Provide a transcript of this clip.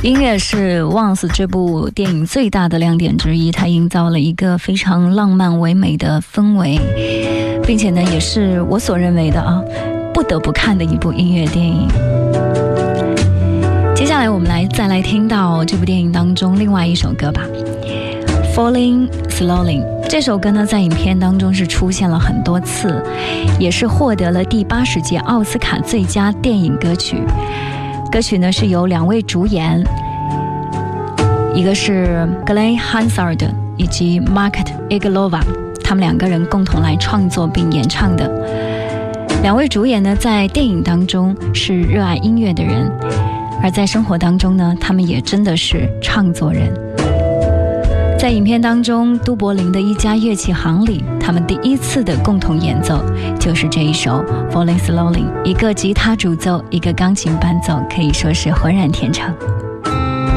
音乐是《Once》这部电影最大的亮点之一，它营造了一个非常浪漫唯美的氛围，并且呢，也是我所认为的不得不看的一部音乐电影。接下来我们再来听到这部电影当中另外一首歌吧，《Falling Slowly》。这首歌呢，在影片当中是出现了很多次，也是获得了第80届奥斯卡最佳电影歌曲。歌曲呢是由2位主演，一个是 Glenn Hansard 以及 Market Iglova， 他们2个人共同来创作并演唱的。2位主演呢，在电影当中是热爱音乐的人，而在生活当中呢，他们也真的是唱作人。在影片当中，都柏林的一家乐器行里，他们第一次的共同演奏就是这一首 Falling Slowly， 一个吉他主奏，一个钢琴伴奏，可以说是浑然天成。